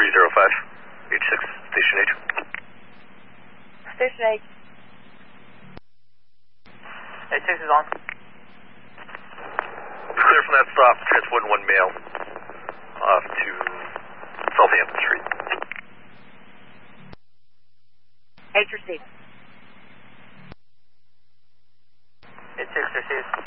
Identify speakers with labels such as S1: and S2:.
S1: 305, H6, Station
S2: 8. Station 8. H6 is on.
S1: Clear from that stop, transporting one male off to Southampton Street.
S2: H received. H6 received.